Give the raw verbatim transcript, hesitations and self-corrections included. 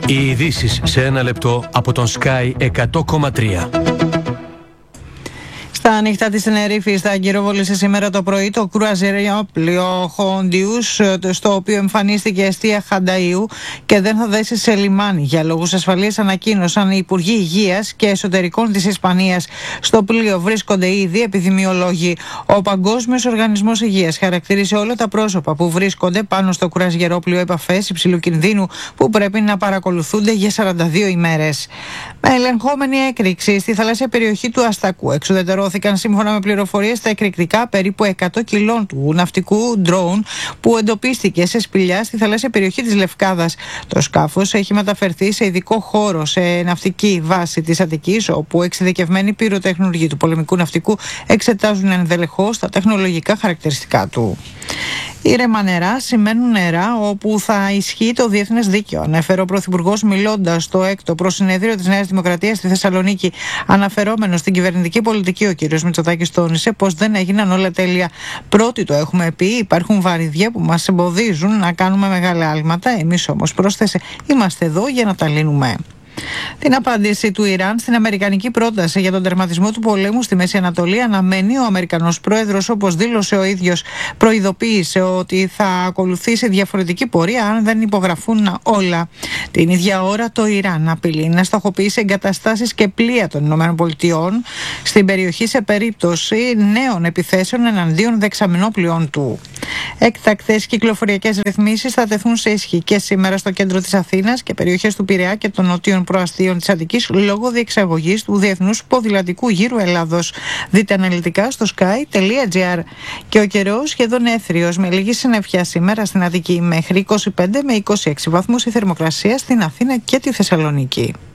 Οι ειδήσεις σε ένα λεπτό από τον Sky εκατό κόμμα τρία. Στα νύχτα της Τενερίφης θα αγκυροβολήσει σήμερα το πρωί το κρουαζιερόπλοιο Χόντιους, στο οποίο εμφανίστηκε εστία Χανταΐου και δεν θα δέσει σε λιμάνι. Για λόγους ασφαλείας, ανακοίνωσαν οι Υπουργοί Υγείας και Εσωτερικών της Ισπανίας. Στο πλοίο βρίσκονται ήδη επιδημιολόγοι. Ο Παγκόσμιος Οργανισμός Υγείας χαρακτήρισε όλα τα πρόσωπα που βρίσκονται πάνω στο κρουαζιερόπλοιο επαφές υψηλού κινδύνου που πρέπει να παρακολουθούνται για σαράντα δύο ημέρες. Με ελεγχόμενη έκρηξη στη θαλάσσια περιοχή του Αστακού εξουδετερώθηκε, σύμφωνα με πληροφορίες, τα εκρηκτικά περίπου εκατό κιλών του ναυτικού ντρόουν που εντοπίστηκε σε σπηλιά στη θαλάσσια περιοχή της Λευκάδας. Το σκάφος έχει μεταφερθεί σε ειδικό χώρο σε ναυτική βάση της Αττικής, όπου εξειδικευμένοι πυροτεχνουργοί του πολεμικού ναυτικού εξετάζουν ενδελεχώς τα τεχνολογικά χαρακτηριστικά του. Ήρεμα νερά σημαίνουν νερά όπου θα ισχύει το διεθνές δίκαιο, ανέφερε ο Πρωθυπουργός μιλώντας στο έκτο προσυνεδρίο της Νέας Δημοκρατίας στη Θεσσαλονίκη. Αναφερόμενος στην κυβερνητική πολιτική, ο κ. Μητσοτάκης τόνισε πως δεν έγιναν όλα τέλεια. Πρώτοι το έχουμε πει, υπάρχουν βαρύδια που μας εμποδίζουν να κάνουμε μεγάλα άλματα. Εμείς όμως, πρόσθεσε, είμαστε εδώ για να τα λύνουμε. Την απάντηση του Ιράν στην αμερικανική πρόταση για τον τερματισμό του πολέμου στη Μέση Ανατολή αναμένει ο Αμερικανός πρόεδρος, όπως δήλωσε ο ίδιος. Προειδοποίησε ότι θα ακολουθήσει διαφορετική πορεία αν δεν υπογραφούν όλα. Την ίδια ώρα το Ιράν απειλεί να στοχοποιήσει εγκαταστάσεις και πλοία των ΗΠΑ στην περιοχή σε περίπτωση νέων επιθέσεων εναντίον δεξαμενόπλοιών του. Έκτακτες κυκλοφοριακές ρυθμίσεις θα τεθούν σε ισχύ και σήμερα στο κέντρο της Αθήνας και περιοχές του Πειραιά και των νοτίων προαστίων της Αττικής λόγω διεξαγωγής του Διεθνούς Ποδηλατικού Γύρου Ελλάδος. Δείτε αναλυτικά στο sky τελεία gr. Και ο καιρός σχεδόν έθριος με λίγη συννεφιά σήμερα στην Αττική, μέχρι είκοσι πέντε με είκοσι έξι βαθμούς η θερμοκρασία στην Αθήνα και τη Θεσσαλονίκη.